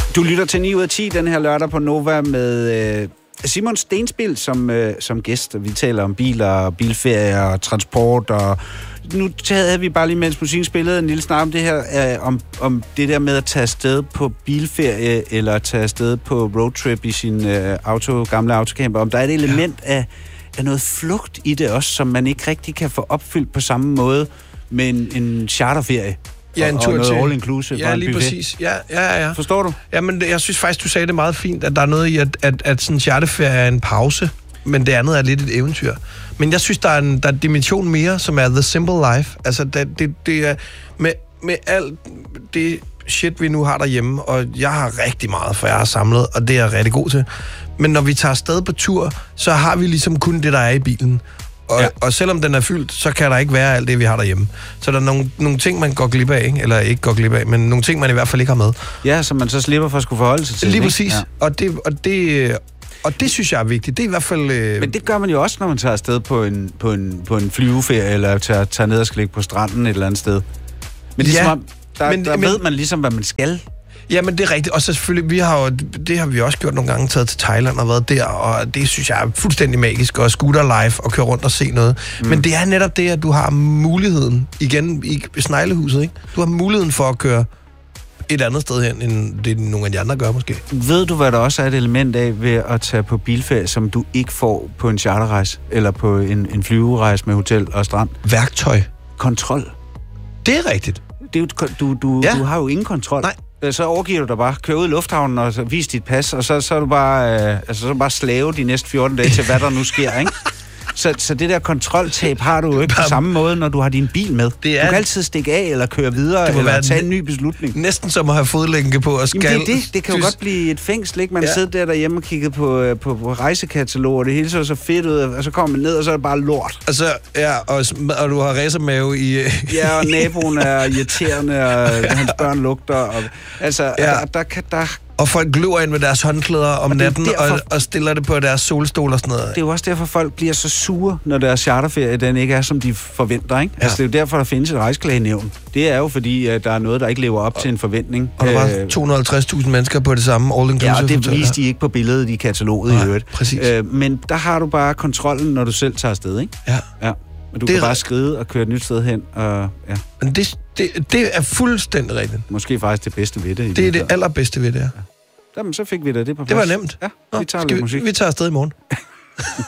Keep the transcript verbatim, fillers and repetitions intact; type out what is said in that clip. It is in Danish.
Du lytter til ni ud af ti den her lørdag på Nova med øh, Simon Stenspil som, øh, som gæst. Vi taler om biler, bilferier og transport. Og nu havde vi bare lige, mens musikken spillede, en lille snak om det her, øh, om, om det der med at tage afsted på bilferie eller tage afsted på roadtrip i sin øh, auto, gamle autocamper. Om der er et element ja. af, af noget flugt i det også, som man ikke rigtig kan få opfyldt på samme måde med en, en charterferie. Ja, en tur og noget til all inclusive. Ja, lige præcis. Ja, ja, ja. Forstår du? Ja, men jeg synes faktisk, du sagde det meget fint, at der er noget i, at, at, at sådan en charterferie er en pause, men det andet er lidt et eventyr. Men jeg synes, der er en, der er en dimension mere, som er the simple life. Altså, det, det, det er med, med alt det shit, vi nu har derhjemme, og jeg har rigtig meget, for jeg har samlet, og det er jeg rigtig god til. Men når vi tager afsted på tur, så har vi ligesom kun det, der er i bilen. Og, ja. og selvom den er fyldt, så kan der ikke være alt det, vi har derhjemme. Så der er nogle, nogle ting, man går glip af, ikke? Eller ikke går glip af, men nogle ting, man i hvert fald ikke har med. Ja, som man så slipper for at skulle forholde sig til. Lige præcis. Ja. Og, det, og, det, og det synes jeg er vigtigt. Det er i hvert fald... Øh... Men det gør man jo også, når man tager afsted på en, på en, på en flyveferie, eller tager, tager ned og skal ligge på stranden et eller andet sted. Men det er ja, som om, der, men, der men, ved man ligesom, hvad man skal. Ja, men det er rigtigt. Og så selvfølgelig, vi har jo, det har vi også gjort nogle gange, taget til Thailand og været der, og det synes jeg er fuldstændig magisk, og scooter live og køre rundt og se noget. Mm. Men det er netop det, at du har muligheden, igen i sneglehuset, ikke? Du har muligheden for at køre et andet sted hen, end det nogle af de andre gør måske. Ved du, hvad der også er et element af ved at tage på bilferie, som du ikke får på en charterrejse, eller på en, en flyverejse med hotel og strand? Værktøj. Kontrol. Det er rigtigt. Det er jo, du, du, ja. du har jo ingen kontrol. Nej. Så overgiver du dig bare, kører ud i lufthavnen og så vis dit pas, og så, så er du bare, øh, altså, så bare slave de næste fjorten dage til, hvad der nu sker, ikke? Så, så det der kontroltab har du jo ikke på samme måde, når du har din bil med. Det er, du kan altid stikke af, eller køre videre, eller tage en ny beslutning. Næsten som at have fodlænke på og skal... Jamen det, det, det kan jo godt blive et fængsel, ikke? Man ja. sidder der derhjemme og kigger på, på, på rejsekatalog, og det hele så så fedt ud, og så kommer man ned, og så er det bare lort. Altså, ja, og, og du har racermave i... Ja, og naboen er irriterende, og hans børn lugter, og altså, ja. der, der kan... Der, Og folk gløber ind med deres håndklæder om natten derfor, og, og stiller det på deres solstol og sådan noget. Det er jo også derfor, folk bliver så sure, når deres charterferie den ikke er, som de forventer, ikke? Ja. Altså, det er jo derfor, der findes et rejseklagenævn. Det er jo fordi, at der er noget, der ikke lever op og, til en forventning. Og der var to hundrede og halvtreds tusind mennesker på det samme all-inclusive. Ja, og det viste de ikke på billedet i kataloget i øvrigt. Præcis. Øh, men der har du bare kontrollen, når du selv tager afsted, ikke? Ja. Ja. Men du det kan bare skride og køre et nyt sted hen, og ja. Men det, det, det er fuldstændig rigtigt. Måske faktisk det bedste ved det. Det er det allerbedste ved det, ja. Jamen, så fik vi da det på plads. Det var nemt. Ja, vi tager Nå, lidt musik. Vi, vi tager afsted i morgen.